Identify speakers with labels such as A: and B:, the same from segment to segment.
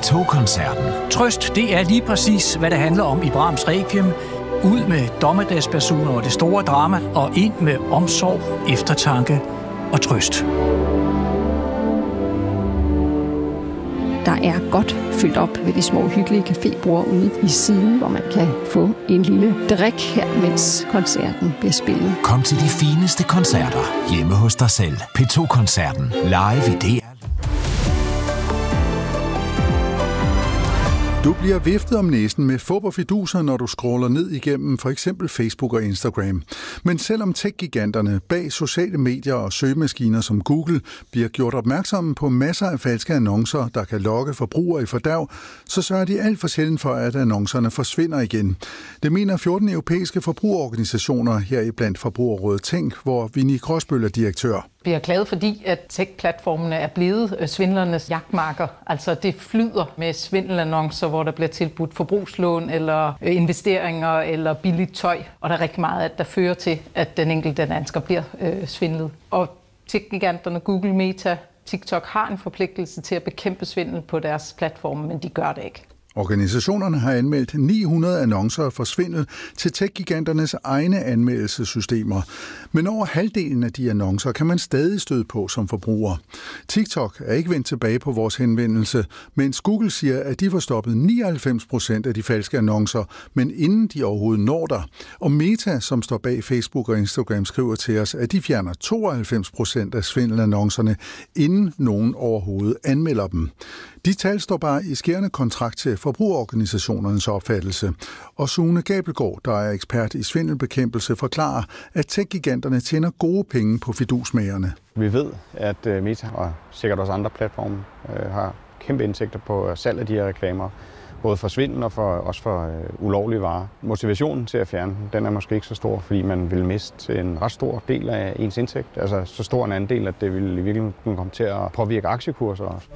A: P2-koncerten.
B: Trøst, det er lige præcis, hvad det handler om i Brahms Requiem. Ud med dommedagspersoner og det store drama, og ind med omsorg, eftertanke og trøst.
C: Der er godt fyldt op ved de små hyggelige cafébord ude i siden, hvor man kan få en lille drik her, mens koncerten bliver spillet.
A: Kom til de fineste koncerter hjemme hos dig selv. P2-koncerten live i DR.
D: Du bliver viftet om næsen med fup og fiduser, når du scroller ned igennem for eksempel Facebook og Instagram. Men selvom tech-giganterne bag sociale medier og søgemaskiner som Google bliver gjort opmærksomme på masser af falske annoncer, der kan lokke forbrugere i fordærv, så sørger de alt for sjældent for, at annoncerne forsvinder igen. Det mener 14 europæiske forbrugerorganisationer heriblandt Forbrugerrådet Tænk, hvor Vinnie Gråsbøl er direktør.
E: Vi er glade, fordi at tech-platformene er blevet svindlernes jagtmarker. Altså det flyder med svindelannoncer, hvor der bliver tilbudt forbrugslån eller investeringer eller billigt tøj. Og der er rigtig meget, at der fører til, at den enkelte dansker bliver svindlet. Og tech-giganterne Google, Meta, TikTok har en forpligtelse til at bekæmpe svindel på deres platforme, men de gør det ikke.
D: Organisationerne har anmeldt 900 annoncer for svindel til tech-giganternes egne anmeldelsessystemer. Men over halvdelen af de annoncer kan man stadig støde på som forbruger. TikTok er ikke vendt tilbage på vores henvendelse, mens Google siger, at de får stoppet 99% af de falske annoncer, men inden de overhovedet når der. Og Meta, som står bag Facebook og Instagram, skriver til os, at de fjerner 92% af svindelannoncerne, inden nogen overhovedet anmelder dem. De tal står bare i skærende kontrakt til forbrugerorganisationernes opfattelse. Og Sune Gabelgaard, der er ekspert i svindelbekæmpelse, forklarer, at tech-giganterne tjener gode penge på fidusmagerne.
F: Vi ved, at Meta og sikkert også andre platforme har kæmpe indtægter på salg af de her reklamer. Både for svindel og også for ulovlige varer. Motivationen til at fjerne den er måske ikke så stor, fordi man vil miste en ret stor del af ens indtægt. Altså så stor en andel, at det vil i virkeligheden kunne komme til at påvirke aktiekurser også.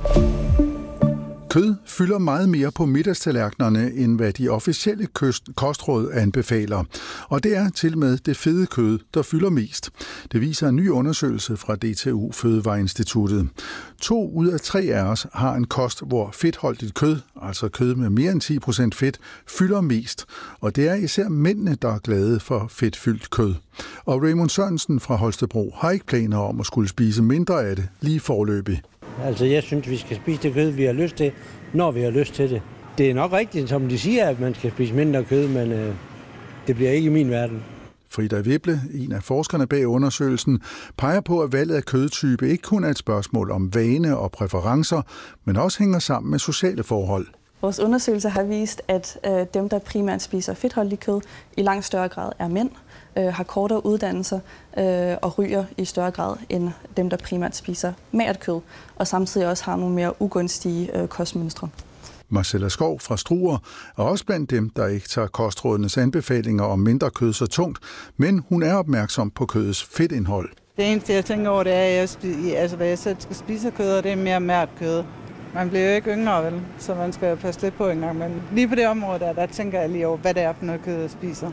D: Kød fylder meget mere på middagstallerkenerne, end hvad de officielle kostråd anbefaler. Og det er til med det fede kød, der fylder mest. Det viser en ny undersøgelse fra DTU Fødevareinstituttet. 2 ud af 3 af os har en kost, hvor fedtholdigt kød, altså kød med mere end 10% fedt, fylder mest. Og det er især mændene, der er glade for fedtfyldt kød. Og Raymond Sørensen fra Holstebro har ikke planer om at skulle spise mindre af det lige foreløbig.
G: Altså, jeg synes, vi skal spise det kød, vi har lyst til, når vi har lyst til det. Det er nok rigtigt, som de siger, at man skal spise mindre kød, men det bliver ikke i min verden.
D: Frida Wibble, en af forskerne bag undersøgelsen, peger på, at valget af kødtype ikke kun er et spørgsmål om vane og præferencer, men også hænger sammen med sociale forhold.
H: Vores undersøgelser har vist, at dem, der primært spiser fedtholdigt kød, i langt større grad er mænd, har kortere uddannelser og ryger i større grad end dem, der primært spiser magert kød, og samtidig også har nogle mere ugunstige kostmønstre.
D: Marcella Skov fra Struer er også blandt dem, der ikke tager kostrådenes anbefalinger om mindre kød så tungt, men hun er opmærksom på kødets fedtindhold.
I: Det eneste, jeg tænker over, det er, at hvad jeg selv skal spise kød, og det er mere mært kød. Man bliver jo ikke yngre, vel? Så man skal passe lidt på en gang. Men lige på det område, der tænker jeg lige over, hvad det er for noget kød, jeg spiser.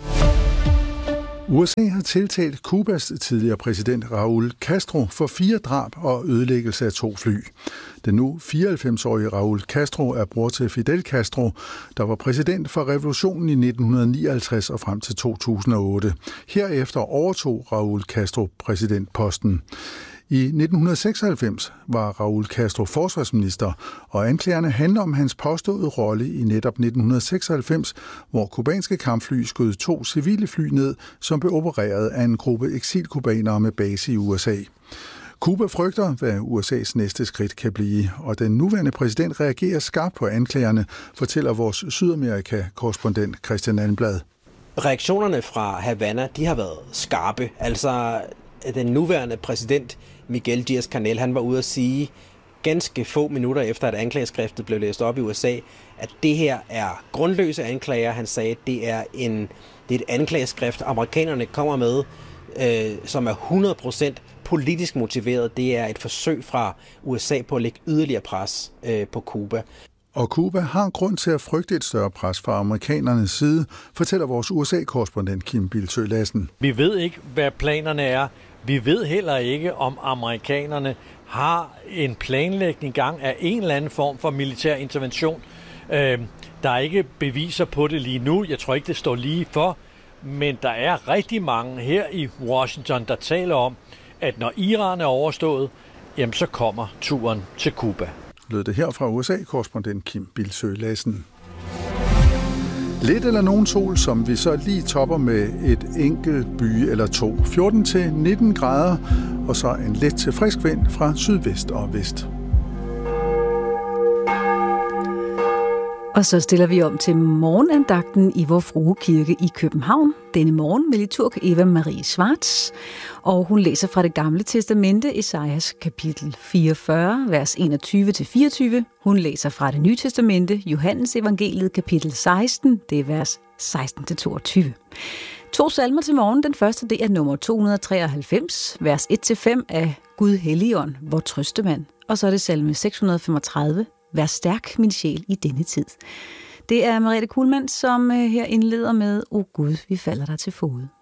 D: USA har tiltalt Cubas tidligere præsident Raúl Castro for 4 drab og ødelæggelse af 2 fly. Den nu 94-årige Raúl Castro er bror til Fidel Castro, der var præsident for revolutionen i 1959 og frem til 2008. Herefter overtog Raúl Castro præsidentposten. I 1996 var Raúl Castro forsvarsminister, og anklagerne handler om hans påståede rolle i netop 1996, hvor kubanske kampfly skød 2 civile fly ned, som blev opereret af en gruppe eksilkubanere med base i USA. Cuba frygter, hvad USA's næste skridt kan blive, og den nuværende præsident reagerer skarpt på anklagerne, fortæller vores Sydamerika-korrespondent Christian Almblad.
J: Reaktionerne fra Havana, de har været skarpe. Altså, den nuværende præsident Miguel Díaz-Canel, han var ude at sige ganske få minutter efter, at anklageskriftet blev læst op i USA, at det her er grundløse anklager. Han sagde, at det er et anklageskrift, amerikanerne kommer med, som er 100% politisk motiveret. Det er et forsøg fra USA på at lægge yderligere pres på Cuba.
D: Og Cuba har grund til at frygte et større pres fra amerikanernes side, fortæller vores USA-korrespondent Kim Bildsøe Lassen.
K: Vi ved ikke, hvad planerne er. Vi ved heller ikke, om amerikanerne har en planlægning i gang af en eller anden form for militær intervention. Der er ikke beviser på det lige nu. Jeg tror ikke, det står lige for. Men der er rigtig mange her i Washington, der taler om, at når Iran er overstået, jamen så kommer turen til Cuba.
D: Lød det her fra USA-korrespondent Kim Bilsøe Lassen. Lidt eller nogen sol, som vi så lige topper med et enkelt by eller to. 14-19 grader, og så en let til frisk vind fra sydvest og vest.
L: Og så stiller vi om til morgenandagten i Vor Frue Kirke i København. Denne morgen med liturg Eva Marie Schwartz, og hun læser fra det gamle testamente, Esajas kapitel 44, vers 21-24. Hun læser fra det nye testamente, Johannes evangeliet kapitel 16, det er vers 16-22. 2 salmer til morgen. Den første, det er nummer 293, vers 1-5 af Gud Helligånd, hvor trøstemand. Og så er det salme 635, vær stærk, min sjæl, i denne tid. Det er Merete Kuhlmann, som her indleder med, O Gud, vi falder dig til fode.